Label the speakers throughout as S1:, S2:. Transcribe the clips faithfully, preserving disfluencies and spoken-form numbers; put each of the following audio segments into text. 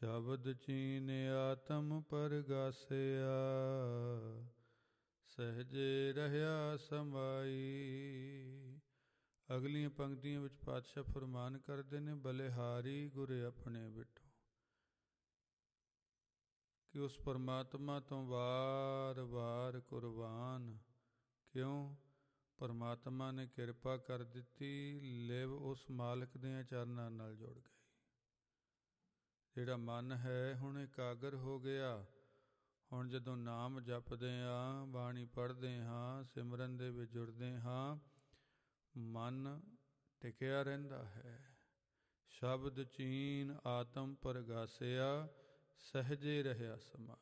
S1: ਸ਼ਬਦ ਚੀਨ ਆਤਮ ਪਰਗਾਸਿਆ, ਸਹਜੇ ਰਹਿਆ ਸਮਾਈ। ਅਗਲੀਆਂ ਪੰਕਤੀਆਂ ਵਿੱਚ ਪਾਤਸ਼ਾਹ ਫਰਮਾਨ ਕਰਦੇ ਨੇ, ਬਲਿਹਾਰੀ ਗੁਰ ਆਪਣੇ ਬਿਟੋ, ਕਿ ਉਸ ਪਰਮਾਤਮਾ ਤੋਂ ਵਾਰ ਵਾਰ ਕੁਰਬਾਨ। ਕਿਉਂ? ਪਰਮਾਤਮਾ ਨੇ ਕਿਰਪਾ ਕਰ ਦਿੱਤੀ, ਲਿਵ ਉਸ ਮਾਲਕ ਦੇ ਚਰਨਾਂ ਨਾਲ ਜੁੜ ਗਈ। ਜਿਹੜਾ ਮਨ ਹੈ ਹੁਣ ਇਕਾਗਰ ਹੋ ਗਿਆ। ਹੁਣ ਜਦੋਂ ਨਾਮ ਜਪਦੇ ਹਾਂ, ਬਾਣੀ ਪੜ੍ਹਦੇ ਹਾਂ, ਸਿਮਰਨ ਦੇ ਵਿੱਚ ਜੁੜਦੇ ਹਾਂ, ਮਨ ਟਿਕਿਆ ਰਹਿੰਦਾ ਹੈ। ਸ਼ਬਦ ਚੀਨ ਆਤਮ ਪਰਗਾਸਿਆ, ਸਹਜੇ ਰਹਿਆ ਸਮਾਏ।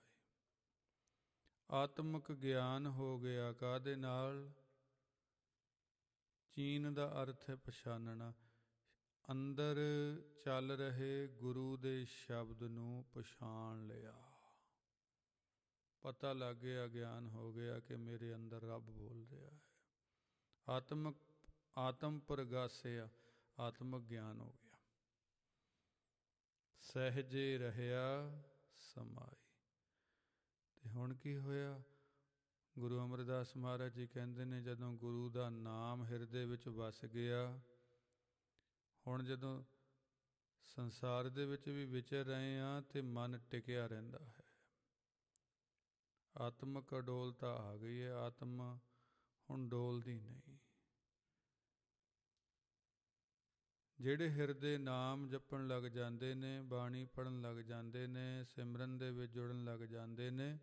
S1: ਆਤਮਿਕ ਗਿਆਨ ਹੋ ਗਿਆ। ਕਾਹਦੇ ਨਾਲ? ਚੀਨ ਦਾ ਅਰਥ ਹੈ ਪਛਾਨਣਾ। ਅੰਦਰ ਚੱਲ ਰਹੇ ਗੁਰੂ ਦੇ ਸ਼ਬਦ ਨੂੰ ਪਛਾਣ ਲਿਆ। ਪਤਾ ਲੱਗ ਗਿਆ, ਗਿਆਨ ਹੋ ਗਿਆ ਕਿ ਮੇਰੇ ਅੰਦਰ ਰੱਬ ਬੋਲ ਰਿਹਾ ਹੈ। ਆਤਮਿਕ ਆਤਮ ਪ੍ਰਗਾਸਿਆ, ਆਤਮਿਕ ਗਿਆਨ ਹੋ ਗਿਆ। ਸਹਿਜੇ ਰਹਿਆ ਸਮਾਈ। ਤੇ ਹੁਣ ਕੀ ਹੋਇਆ? ਗੁਰੂ ਅਮਰਦਾਸ ਮਹਾਰਾਜ ਜੀ ਕਹਿੰਦੇ ਨੇ, ਜਦੋਂ ਗੁਰੂ ਦਾ ਨਾਮ ਹਿਰਦੇ ਵਿੱਚ ਵਸ ਗਿਆ, ਹੁਣ ਜਦੋਂ ਸੰਸਾਰ ਦੇ ਵਿੱਚ ਵੀ ਵਿਚਰ ਰਹੇ ਹਾਂ ਤੇ ਮਨ ਟਿਕਿਆ ਰਹਿੰਦਾ ਹੈ। ਆਤਮਿਕ ਅਡੋਲਤਾ ਆ ਗਈ ਹੈ। ਆਤਮਾ ਹੁਣ ਡੋਲਦੀ ਨਹੀਂ। ਜਿਹੜੇ ਹਿਰਦੇ ਨਾਮ ਜਪਣ ਲੱਗ ਜਾਂਦੇ ਨੇ, ਬਾਣੀ ਪੜ੍ਹਨ ਲੱਗ ਜਾਂਦੇ ਨੇ, ਸਿਮਰਨ ਦੇ ਵਿੱਚ ਜੁੜਨ ਲੱਗ ਜਾਂਦੇ ਨੇ,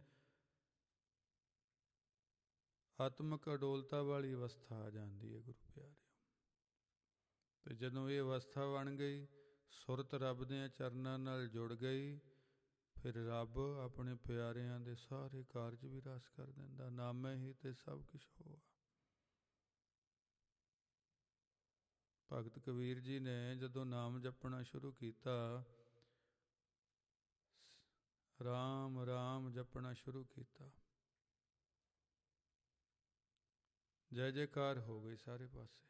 S1: ਆਤਮਿਕ ਅਡੋਲਤਾ ਵਾਲੀ ਅਵਸਥਾ ਆ ਜਾਂਦੀ ਹੈ ਗੁਰੂ ਪਿਆਰਿਓ। ਤੇ ਜਦੋਂ ਇਹ ਅਵਸਥਾ ਬਣ ਗਈ, ਸੁਰਤ ਰੱਬ ਦੇ ਚਰਨਾਂ ਨਾਲ ਜੁੜ ਗਈ, ਫਿਰ ਰੱਬ ਆਪਣੇ ਪਿਆਰਿਆਂ ਦੇ ਸਾਰੇ ਕਾਰਜ ਵੀ ਰਸ ਕਰ ਦਿੰਦਾ। ਨਾਮੇ ਹੀ ਤੇ ਸਭ ਕੁਛ ਹੋਆ। ਭਗਤ ਕਬੀਰ ਜੀ ਨੇ ਜਦੋਂ ਨਾਮ ਜਪਣਾ ਸ਼ੁਰੂ ਕੀਤਾ, ਰਾਮ ਰਾਮ ਜਪਣਾ ਸ਼ੁਰੂ ਕੀਤਾ, ਜੈ ਜੈਕਾਰ ਹੋ ਗਈ ਸਾਰੇ ਪਾਸੇ।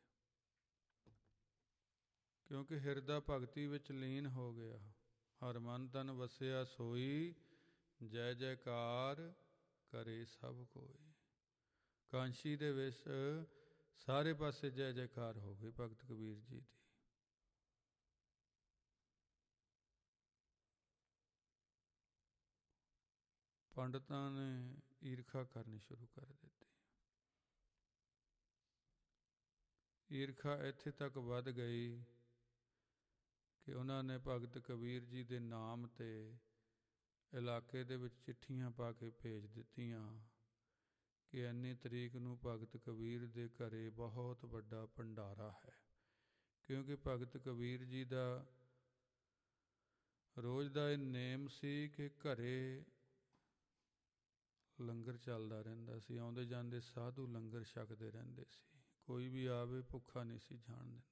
S1: ਕਿਉਂਕਿ ਹਿਰਦਾ ਭਗਤੀ ਵਿੱਚ ਲੀਨ ਹੋ ਗਿਆ। ਹਰ ਮਨ ਤਨ ਵਸਿਆ ਸੋਈ, ਜੈ ਜੈਕਾਰ ਕਰੇ ਸਭ ਕੋਈ। ਕਾਂਸ਼ੀ ਦੇ ਵਿੱਚ ਸਾਰੇ ਪਾਸੇ ਜੈ ਜੈਕਾਰ ਹੋ ਗਈ ਭਗਤ ਕਬੀਰ ਜੀ ਦੀ। ਪੰਡਤਾਂ ਨੇ ਈਰਖਾ ਕਰਨੀ ਸ਼ੁਰੂ ਕਰ ਦਿੱਤੀ। ਈਰਖਾ ਇੱਥੇ ਤੱਕ ਵੱਧ ਗਈ ਕਿ ਉਹਨਾਂ ਨੇ ਭਗਤ ਕਬੀਰ ਜੀ ਦੇ ਨਾਮ 'ਤੇ ਇਲਾਕੇ ਦੇ ਵਿੱਚ ਚਿੱਠੀਆਂ ਪਾ ਕੇ ਭੇਜ ਦਿੱਤੀਆਂ ਕਿ ਇੰਨੀ ਤਰੀਕ ਨੂੰ ਭਗਤ ਕਬੀਰ ਦੇ ਘਰੇ ਬਹੁਤ ਵੱਡਾ ਭੰਡਾਰਾ ਹੈ। ਕਿਉਂਕਿ ਭਗਤ ਕਬੀਰ ਜੀ ਦਾ ਰੋਜ਼ ਦਾ ਇਹ ਨੇਮ ਸੀ ਕਿ ਘਰੇ ਲੰਗਰ ਚੱਲਦਾ ਰਹਿੰਦਾ ਸੀ। ਆਉਂਦੇ ਜਾਂਦੇ ਸਾਧੂ ਲੰਗਰ ਛਕਦੇ ਰਹਿੰਦੇ ਸੀ। ਕੋਈ ਵੀ ਆਵੇ ਭੁੱਖਾ ਨਹੀਂ ਸੀ ਜਾਣ ਦਿੰਦੇ।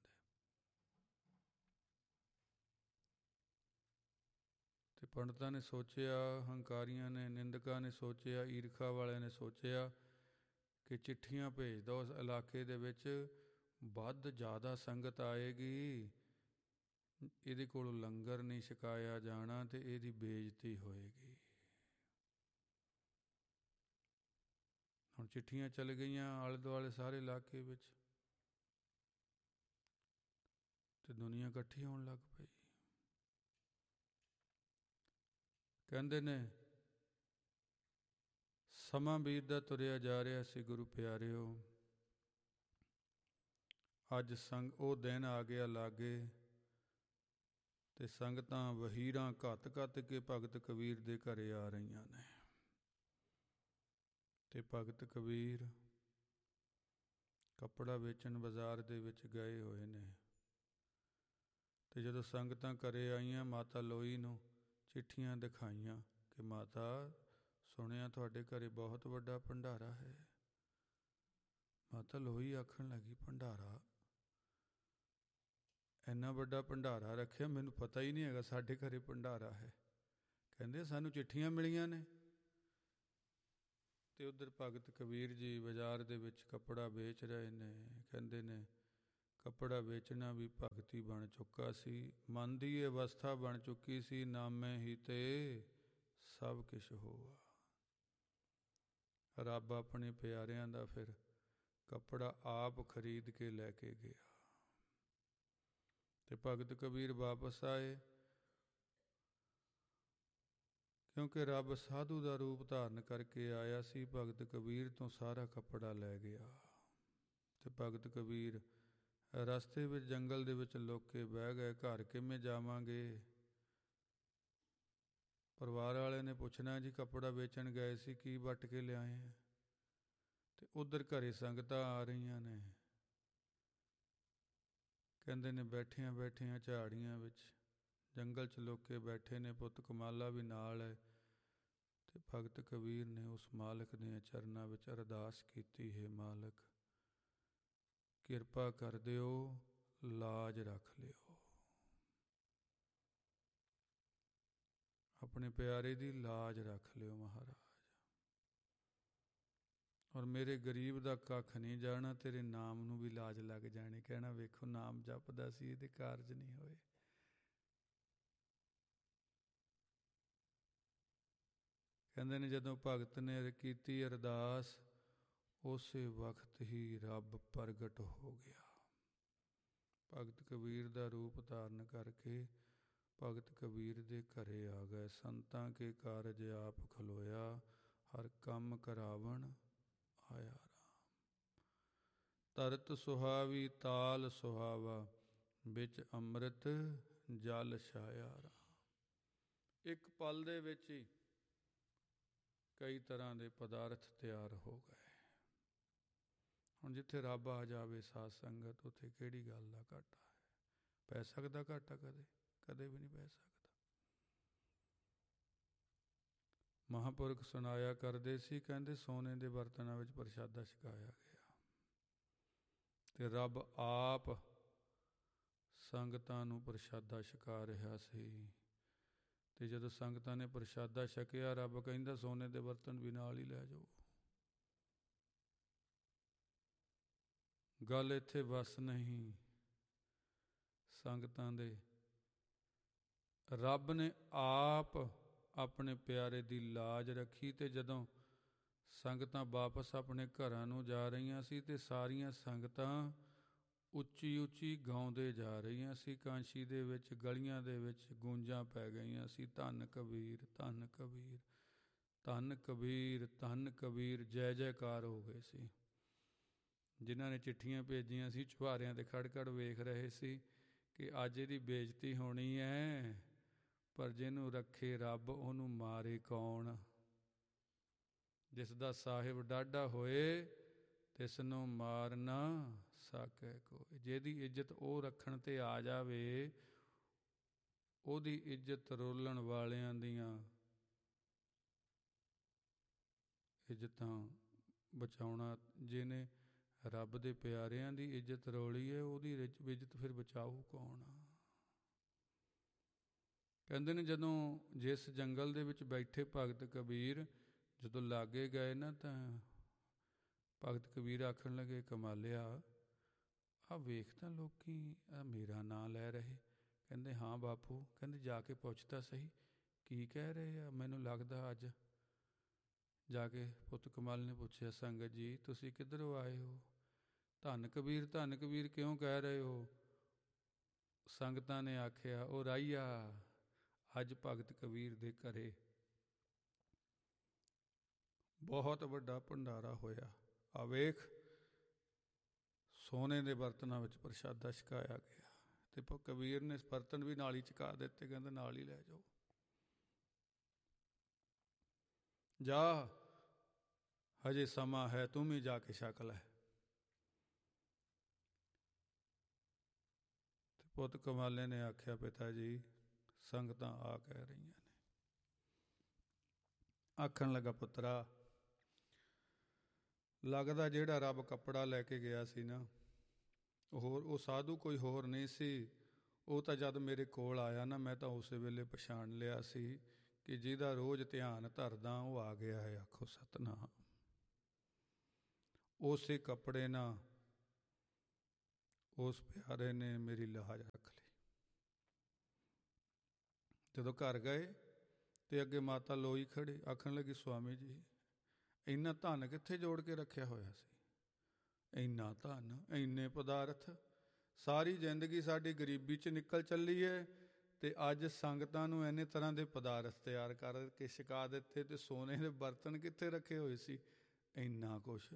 S1: ਤੇ ਪੰਡਤਾਂ ਨੇ ਸੋਚਿਆ, ਹੰਕਾਰੀਆਂ ਨੇ, ਨਿੰਦਕਾਂ ਨੇ ਸੋਚਿਆ, ਈਰਖਾ ਵਾਲਿਆਂ ਨੇ ਸੋਚਿਆ ਕਿ ਚਿੱਠੀਆਂ ਭੇਜ ਦਿਓ, ਉਸ ਇਲਾਕੇ ਦੇ ਵਿੱਚ ਵੱਧ ਜ਼ਿਆਦਾ ਸੰਗਤ ਆਏਗੀ, ਇਹਦੇ ਕੋਲੋਂ ਲੰਗਰ ਨਹੀਂ ਛਕਾਇਆ ਜਾਣਾ ਤੇ ਇਹਦੀ ਬੇਇੱਜ਼ਤੀ ਹੋਏਗੀ। ਹੁਣ ਚਿੱਠੀਆਂ ਚੱਲ ਗਈਆਂ ਆਲੇ ਦੁਆਲੇ ਸਾਰੇ ਇਲਾਕੇ ਵਿੱਚ, ਤੇ ਦੁਨੀਆ ਇਕੱਠੀ ਹੋਣ ਲੱਗ ਪਈ। ਕਹਿੰਦੇ ਨੇ ਸਮਾਂ ਬੀਤਦਾ ਤੁਰਿਆ ਜਾ ਰਿਹਾ ਸੀ ਗੁਰੂ ਪਿਆਰਿਓ। ਅੱਜ ਸੰਗ ਉਹ ਦਿਨ ਆ ਗਿਆ ਲਾਗੇ, ਤੇ ਸੰਗਤਾਂ ਵਹੀਰਾਂ ਘੱਤ ਘੱਤ ਕੇ ਭਗਤ ਕਬੀਰ ਦੇ ਘਰੇ ਆ ਰਹੀਆਂ ਨੇ। ਤੇ ਭਗਤ ਕਬੀਰ ਕੱਪੜਾ ਵੇਚਣ ਬਾਜ਼ਾਰ ਦੇ ਵਿੱਚ ਗਏ ਹੋਏ ਨੇ। ਤੇ ਜਦੋਂ ਸੰਗਤਾਂ ਘਰੇ ਆਈਆਂ, ਮਾਤਾ ਲੋਈ ਨੂੰ ਚਿੱਠੀਆਂ ਦਿਖਾਈਆਂ ਕਿ ਮਾਤਾ ਸੁਣਿਆ ਤੁਹਾਡੇ ਘਰੇ ਬਹੁਤ ਵੱਡਾ ਭੰਡਾਰਾ ਹੈ। ਮਾਤਾ ਲੋਈ ਆਖਣ ਲੱਗੀ, ਭੰਡਾਰਾ? ਇੰਨਾ ਵੱਡਾ ਭੰਡਾਰਾ ਰੱਖਿਆ, ਮੈਨੂੰ ਪਤਾ ਹੀ ਨਹੀਂ ਹੈਗਾ ਸਾਡੇ ਘਰੇ ਭੰਡਾਰਾ ਹੈ। ਕਹਿੰਦੇ ਸਾਨੂੰ ਚਿੱਠੀਆਂ ਮਿਲੀਆਂ ਨੇ। ਤੇ ਉੱਧਰ ਭਗਤ ਕਬੀਰ ਜੀ ਬਾਜ਼ਾਰ ਦੇ ਵਿੱਚ ਕੱਪੜਾ ਵੇਚ ਰਹੇ ਨੇ। ਕਹਿੰਦੇ ਨੇ ਕੱਪੜਾ ਵੇਚਣਾ ਵੀ ਭਗਤੀ ਬਣ ਚੁੱਕਾ ਸੀ। ਮਨ ਦੀ ਇਹ ਅਵਸਥਾ ਬਣ ਚੁੱਕੀ ਸੀ, ਨਾਮੇ ਹੀ ਤੇ ਸਭ ਕੁਛ ਹੋਆ। ਰੱਬ ਆਪਣੇ ਪਿਆਰਿਆਂ ਦਾ ਫਿਰ ਕੱਪੜਾ ਆਪ ਖਰੀਦ ਕੇ ਲੈ ਕੇ ਗਿਆ। ਤੇ ਭਗਤ ਕਬੀਰ ਵਾਪਸ ਆਏ, ਕਿਉਂਕਿ ਰੱਬ ਸਾਧੂ ਦਾ ਰੂਪ ਧਾਰਨ ਕਰਕੇ ਆਇਆ ਸੀ। ਭਗਤ ਕਬੀਰ ਤੋਂ ਸਾਰਾ ਕੱਪੜਾ ਲੈ ਗਿਆ। ਤੇ ਭਗਤ ਕਬੀਰ ਰਸਤੇ ਵਿੱਚ ਜੰਗਲ ਦੇ ਵਿੱਚ ਲੁੱਕ ਕੇ ਬਹਿ ਗਏ। ਘਰ ਕਿਵੇਂ ਜਾਵਾਂਗੇ? ਪਰਿਵਾਰ ਵਾਲੇ ਨੇ ਪੁੱਛਣਾ, ਜੀ ਕੱਪੜਾ ਵੇਚਣ ਗਏ ਸੀ, ਕੀ ਵੱਟ ਕੇ ਲਿਆਏ ਆ? ਤੇ ਉੱਧਰ ਘਰੇ ਸੰਗਤਾਂ ਆ ਰਹੀਆਂ ਨੇ। ਕਹਿੰਦੇ ਨੇ ਬੈਠਿਆਂ ਬੈਠਿਆਂ ਝਾੜੀਆਂ ਵਿੱਚ ਜੰਗਲ 'ਚ ਲੁੱਕ ਕੇ ਬੈਠੇ ਨੇ, ਪੁੱਤ ਕਮਾਲਾ ਵੀ ਨਾਲ ਹੈ। ਤੇ ਭਗਤ ਕਬੀਰ ਨੇ ਉਸ ਮਾਲਕ ਦੀਆਂ ਚਰਨਾਂ ਵਿੱਚ ਅਰਦਾਸ ਕੀਤੀ, ਹੈ ਮਾਲਕ ਕਿਰਪਾ ਕਰ ਦਿਓ, ਲਾਜ ਰੱਖ ਲਿਓ। ਆਪਣੇ ਪਿਆਰੇ ਦੀ ਲਾਜ ਰੱਖ ਲਿਓ ਮਹਾਰਾਜ। ਔਰ ਮੇਰੇ ਗਰੀਬ ਦਾ ਕੱਖ ਨਹੀਂ ਜਾਣਾ, ਤੇਰੇ ਨਾਮ ਨੂੰ ਵੀ ਲਾਜ ਲੱਗ ਜਾਣੀ। ਕਹਿਣਾ ਵੇਖੋ ਨਾਮ ਜਪਦਾ ਸੀ, ਇਹਦੇ ਕਾਰਜ ਨਹੀਂ ਹੋਏ। ਕਹਿੰਦੇ ਨੇ ਜਦੋਂ ਭਗਤ ਨੇ ਕੀਤੀ ਅਰਦਾਸ, ਉਸੇ ਵਕਤ ਹੀ ਰੱਬ ਪ੍ਰਗਟ ਹੋ ਗਿਆ। ਭਗਤ ਕਬੀਰ ਦਾ ਰੂਪ ਧਾਰਨ ਕਰਕੇ ਭਗਤ ਕਬੀਰ ਦੇ ਘਰੇ ਆ ਗਏ। ਸੰਤਾਂ ਕੇ ਕਾਰਜ ਆਪ ਖਲੋਇਆ, ਹਰ ਕੰਮ ਕਰਾਵਣ ਆਇਆ ਰਾਮ। ਤਰਤ ਸੁਹਾਵੀ ਤਾਲ ਸੁਹਾਵਾ, ਵਿੱਚ ਅੰਮ੍ਰਿਤ ਜਲ ਛਾਇਆ ਰਾਮ। ਇੱਕ ਪਲ ਦੇ ਵਿੱਚ ਹੀ ਕਈ ਤਰ੍ਹਾਂ ਦੇ ਪਦਾਰਥ ਤਿਆਰ ਹੋ ਗਏ। ਹੁਣ ਜਿੱਥੇ ਰੱਬ ਆ ਜਾਵੇ ਸਾਧ ਸੰਗਤ, ਉੱਥੇ ਕਿਹੜੀ ਗੱਲ ਦਾ ਘਾਟਾ ਹੈ? ਪੈ ਸਕਦਾ ਘਾਟਾ? ਕਦੇ ਕਦੇ ਵੀ ਨਹੀਂ ਪੈ ਸਕਦਾ। ਮਹਾਂਪੁਰਖ ਸੁਣਾਇਆ ਕਰਦੇ ਸੀ, ਕਹਿੰਦੇ ਸੋਨੇ ਦੇ ਬਰਤਨਾਂ ਵਿੱਚ ਪ੍ਰਸ਼ਾਦਾ ਛਕਾਇਆ ਗਿਆ ਤੇ ਰੱਬ ਆਪ ਸੰਗਤਾਂ ਨੂੰ ਪ੍ਰਸ਼ਾਦਾ ਛਕਾ ਰਿਹਾ ਸੀ। ਤੇ ਜਦੋਂ ਸੰਗਤਾਂ ਨੇ ਪ੍ਰਸ਼ਾਦਾ ਛਕਿਆ, ਰੱਬ ਕਹਿੰਦਾ ਸੋਨੇ ਦੇ ਬਰਤਨ ਵੀ ਨਾਲ ਹੀ ਲੈ ਜਾਓ। ਗੱਲ ਇੱਥੇ ਬਸ ਨਹੀਂ ਸੰਗਤਾਂ ਦੇ, ਰੱਬ ਨੇ ਆਪ ਆਪਣੇ ਪਿਆਰੇ ਦੀ ਲਾਜ ਰੱਖੀ। ਤੇ ਜਦੋਂ ਸੰਗਤਾਂ ਵਾਪਸ ਆਪਣੇ ਘਰਾਂ ਨੂੰ ਜਾ ਰਹੀਆਂ ਸੀ, ਤੇ ਸਾਰੀਆਂ ਸੰਗਤਾਂ ਉੱਚੀ ਉੱਚੀ ਗਾਉਂਦੇ ਜਾ ਰਹੀਆਂ ਸੀ। ਕਾਂਸ਼ੀ ਦੇ ਵਿੱਚ ਗਲੀਆਂ ਦੇ ਵਿੱਚ ਗੂੰਜਾਂ ਪੈ ਗਈਆਂ ਸੀ, ਧੰਨ ਕਬੀਰ ਧੰਨ ਕਬੀਰ ਧੰਨ ਕਬੀਰ ਧੰਨ ਕਬੀਰ, ਜੈ ਜੈਕਾਰ ਹੋ ਗਏ ਸੀ। ਜਿਨ੍ਹਾਂ ਨੇ ਚਿੱਠੀਆਂ ਭੇਜੀਆਂ ਸੀ ਚੁਬਾਰਿਆਂ ਤੇ ਖੜ ਖੜ ਵੇਖ ਰਹੇ ਸੀ ਕਿ ਅੱਜ ਇਹਦੀ ਬੇਇੱਜ਼ਤੀ ਹੋਣੀ ਹੈ, ਪਰ ਜਿਹਨੂੰ ਰੱਖੇ ਰੱਬ ਉਹਨੂੰ ਮਾਰੇ ਕੌਣ? ਜਿਸ ਦਾ ਸਾਹਿਬ ਡਾਢਾ ਹੋਏ, ਤਿਸ ਨੂੰ ਮਾਰ ਨਾ ਸਕੈ ਕੋਈ। ਜਿਹਦੀ ਇੱਜ਼ਤ ਉਹ ਰੱਖਣ ਤੇ ਆ ਜਾਵੇ, ਉਹਦੀ ਇੱਜ਼ਤ ਰੋਲਣ ਵਾਲਿਆਂ ਦੀਆਂ ਇੱਜ਼ਤਾਂ ਬਚਾਉਣਾ। ਜਿਹਨੇ ਰੱਬ ਦੇ ਪਿਆਰਿਆਂ ਦੀ ਇੱਜ਼ਤ ਰੋਲੀ ਹੈ, ਉਹਦੀ ਇੱਜ਼ਤ ਫਿਰ ਬਚਾਊ ਕੌਣ? ਕਹਿੰਦੇ ਨੇ ਜਦੋਂ ਜਿਸ ਜੰਗਲ ਦੇ ਵਿੱਚ ਬੈਠੇ ਭਗਤ ਕਬੀਰ ਜਦੋਂ ਲਾਗੇ ਗਏ ਨਾ, ਤਾਂ ਭਗਤ ਕਬੀਰ ਆਖਣ ਲੱਗੇ, ਕਮਾਲਿਆ ਆਹ ਵੇਖ ਤਾਂ ਲੋਕੀ ਆ ਮੇਰਾ ਨਾਂ ਲੈ ਰਹੇ। ਕਹਿੰਦੇ ਹਾਂ ਬਾਪੂ। ਕਹਿੰਦੇ ਜਾ ਕੇ ਪੁੱਛ ਤਾਂ ਸਹੀ ਕੀ ਕਹਿ ਰਹੇ ਆ, ਮੈਨੂੰ ਲੱਗਦਾ ਅੱਜ ਜਾ ਕੇ ਪੁੱਤ ਕਮਾਲ ਨੇ ਪੁੱਛਿਆ, ਸੰਗਤ ਜੀ ਤੁਸੀਂ ਕਿੱਧਰੋਂ ਆਏ ਹੋ? ਧੰਨ ਕਬੀਰ ਧੰਨ ਕਬੀਰ ਕਿਉਂ ਕਹਿ ਰਹੇ ਹੋ? ਸੰਗਤਾਂ ਨੇ ਆਖਿਆ, ਉਹ ਰਾਈਆ ਅੱਜ ਭਗਤ ਕਬੀਰ ਦੇ ਘਰੇ ਬਹੁਤ ਵੱਡਾ ਭੰਡਾਰਾ ਹੋਇਆ। ਆ ਵੇਖ ਸੋਨੇ ਦੇ ਬਰਤਨਾਂ ਵਿੱਚ ਪ੍ਰਸ਼ਾਦਾ ਛਕਾਇਆ ਗਿਆ। ਤੇ ਕਬੀਰ ਨੇ ਬਰਤਨ ਵੀ ਨਾਲ ਹੀ ਛਕਾ ਦਿੱਤੇ। ਕਹਿੰਦੇ ਨਾਲ ਹੀ ਲੈ ਜਾਓ, ਜਾ ਹਜੇ ਸਮਾਂ ਹੈ, ਤੂੰ ਵੀ ਜਾ ਕੇ ਛਕ ਲੈ। ਤੇ ਪੁੱਤ ਕਮਾਲੇ ਨੇ ਆਖਿਆ, ਪਿਤਾ ਜੀ ਸੰਗਤਾਂ ਆ ਕਹਿ ਰਹੀਆਂ ਨੇ। ਆਖਣ ਲੱਗਾ, ਪੁੱਤਰਾ ਲੱਗਦਾ ਜਿਹੜਾ ਰੱਬ ਕੱਪੜਾ ਲੈ ਕੇ ਗਿਆ ਸੀ ਨਾ, ਹੋਰ ਉਹ ਸਾਧੂ ਕੋਈ ਹੋਰ ਨਹੀਂ ਸੀ। ਉਹ ਤਾਂ ਜਦ ਮੇਰੇ ਕੋਲ ਆਇਆ ਨਾ, ਮੈਂ ਤਾਂ ਉਸੇ ਵੇਲੇ ਪਛਾਣ ਲਿਆ ਸੀ ਕਿ ਜਿਹਦਾ ਰੋਜ਼ ਧਿਆਨ ਧਰਦਾ ਉਹ ਆ ਗਿਆ ਹੈ। ਆਖੋ ਸਤਿਨਾਮ। ਉਸੇ ਕੱਪੜੇ ਨਾਲ ਉਸ ਪਿਆਰੇ ਨੇ ਮੇਰੀ ਲਾਜ ਰੱਖ ਲਈ। ਜਦੋਂ ਘਰ ਗਏ ਤੇ ਅੱਗੇ ਮਾਤਾ ਲੋਈ ਖੜੀ, ਆਖਣ ਲੱਗੀ, ਸਵਾਮੀ ਜੀ ਇੰਨਾ ਧਨ ਕਿੱਥੇ ਜੋੜ ਕੇ ਰੱਖਿਆ ਹੋਇਆ ਸੀ? ਇੰਨਾ ਧਨ, ਇੰਨੇ ਪਦਾਰਥ, ਸਾਰੀ ਜ਼ਿੰਦਗੀ ਸਾਡੀ ਗਰੀਬੀ 'ਚ ਨਿਕਲ ਚੱਲੀ ਹੈ, ਤੇ ਅੱਜ ਸੰਗਤਾਂ ਨੂੰ ਇੰਨੇ ਤਰ੍ਹਾਂ ਦੇ ਪਦਾਰਥ ਤਿਆਰ ਕਰਕੇ ਛਕਾ ਦਿੱਤੇ, ਤੇ ਸੋਨੇ ਦੇ ਬਰਤਨ ਕਿੱਥੇ ਰੱਖੇ ਹੋਏ ਸੀ? ਇੰਨਾ ਕੁਛ।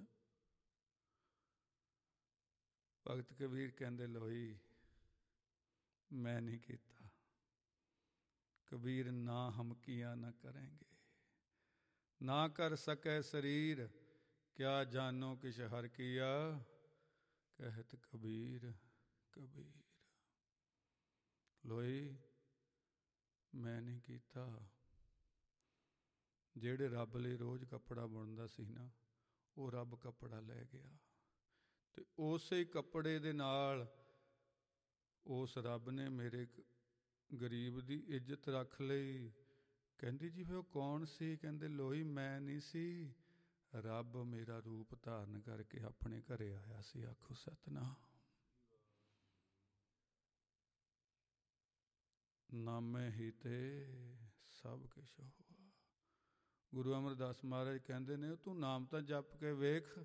S1: ਭਗਤ ਕਬੀਰ ਕਹਿੰਦੇ, ਲੋਈ ਮੈਂ ਨਹੀਂ ਕੀਤਾ। ਕਬੀਰ ਨਾ ਹਮ ਕੀਆ ਨਾ ਕरेंगे, ਨਾ ਕਰ ਸਕੈ ਸਰੀਰ, ਕਿਆ ਜਾਨੋ ਕਿਛ ਹਰ ਕੀਆ, ਕਹਿਤ ਕਬੀਰ ਕਬੀਰ। ਲੋਈ ਮੈਂ ਨਹੀਂ ਕੀਤਾ। ਜਿਹੜੇ ਰੱਬ ਲਈ ਰੋਜ਼ ਕੱਪੜਾ ਬੁਣਦਾ ਸੀ ਨਾ, ਉਹ ਰੱਬ ਕੱਪੜਾ ਲੈ ਗਿਆ, ਤੇ ਉਸੇ ਕੱਪੜੇ ਦੇ ਨਾਲ ਉਸ ਰੱਬ ਨੇ ਮੇਰੇ ਗਰੀਬ ਦੀ ਇੱਜ਼ਤ ਰੱਖ ਲਈ। ਕਹਿੰਦੀ ਜੀ ਫਿਰ ਉਹ ਕੌਣ ਸੀ? ਕਹਿੰਦੇ ਲੋਈ ਮੈਂ ਨਹੀਂ ਸੀ, ਰੱਬ ਮੇਰਾ ਰੂਪ ਧਾਰਨ ਕਰਕੇ ਆਪਣੇ ਘਰੇ ਆਇਆ ਸੀ। ਆਖੋ ਸਤਿਨਾਮ। ਨਾਮੇ ਹੀ ਤੇ ਸਭ ਕੁਛ ਹੋਆ। ਗੁਰੂ ਅਮਰਦਾਸ ਮਹਾਰਾਜ ਕਹਿੰਦੇ ਨੇ, ਤੂੰ ਨਾਮ ਤਾਂ ਜਪ ਕੇ ਵੇਖ,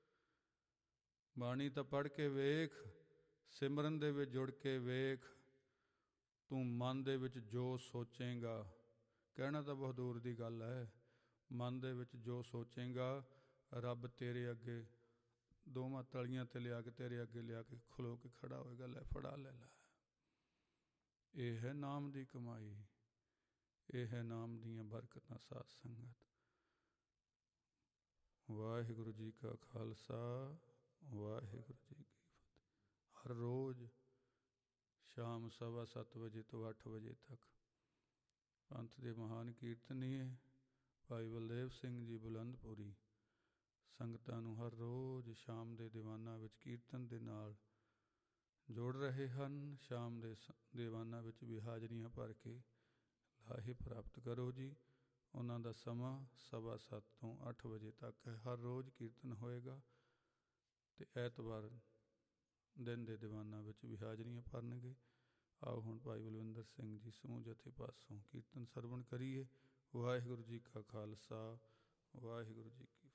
S1: ਬਾਣੀ ਤਾਂ ਪੜ੍ਹ ਕੇ ਵੇਖ, ਸਿਮਰਨ ਦੇ ਵਿੱਚ ਜੁੜ ਕੇ ਵੇਖ, ਤੂੰ ਮਨ ਦੇ ਵਿੱਚ ਜੋ ਸੋਚੇਂਗਾ, ਕਹਿਣਾ ਤਾਂ ਬਹੁਤ ਦੂਰ ਦੀ ਗੱਲ ਹੈ, ਮਨ ਦੇ ਵਿੱਚ ਜੋ ਸੋਚੇਂਗਾ ਰੱਬ ਤੇਰੇ ਅੱਗੇ ਦੋਵਾਂ ਤਲੀਆਂ ਤੇ ਲਿਆ ਕੇ ਤੇਰੇ ਅੱਗੇ ਲਿਆ ਕੇ ਖਲੋ ਕੇ ਖੜਾ ਹੋਏਗਾ, ਲੈ ਫੜਾ ਲੈ ਲੈ। ਇਹ ਹੈ ਨਾਮ ਦੀ ਕਮਾਈ, ਇਹ ਹੈ ਨਾਮ ਦੀਆਂ ਬਰਕਤਾਂ। ਸਾਧ ਸੰਗਤ, ਵਾਹਿਗੁਰੂ ਜੀ ਕਾ ਖਾਲਸਾ, ਵਾਹਿਗੁਰੂ ਜੀ ਕੀ ਫਤਿਹ। ਹਰ ਰੋਜ਼ ਸ਼ਾਮ ਸਵਾ ਸੱਤ ਵਜੇ ਤੋਂ ਅੱਠ ਵਜੇ ਤੱਕ ਪੰਥ ਦੇ ਮਹਾਨ ਕੀਰਤਨੀਏ ਭਾਈ ਬਲਦੇਵ ਸਿੰਘ ਜੀ ਬੁਲੰਦਪੁਰੀ ਸੰਗਤਾਂ ਨੂੰ ਹਰ ਰੋਜ਼ ਸ਼ਾਮ ਦੇ ਦੀਵਾਨਾਂ ਵਿੱਚ ਕੀਰਤਨ ਦੇ ਨਾਲ ਜੋੜ ਰਹੇ ਹਨ। ਸ਼ਾਮ ਦੇ ਦੀਵਾਨਾਂ ਵਿੱਚ ਵੀ ਹਾਜ਼ਰੀਆਂ ਭਰ ਕੇ ਲਾਹੇ ਪ੍ਰਾਪਤ ਕਰੋ ਜੀ। ਉਹਨਾਂ ਦਾ ਸਮਾਂ ਸਵਾ ਸੱਤ ਤੋਂ ਅੱਠ ਵਜੇ ਤੱਕ ਹੈ। ਹਰ ਰੋਜ਼ ਕੀਰਤਨ ਹੋਏਗਾ, ਅਤੇ ਐਤਵਾਰ ਦਿਨ ਦੇ ਦੀਵਾਨਾਂ ਵਿੱਚ ਵੀ ਹਾਜ਼ਰੀਆਂ ਭਰਨਗੇ। ਆਓ ਹੁਣ ਭਾਈ ਬਲਵਿੰਦਰ ਸਿੰਘ ਜੀ ਸਮੂਹ ਜਥੇ ਪਾਸੋਂ ਕੀਰਤਨ ਸਰਵਣ ਕਰੀਏ। ਵਾਹਿਗੁਰੂ ਜੀ ਕਾ ਖਾਲਸਾ, ਵਾਹਿਗੁਰੂ ਜੀ ਕੀ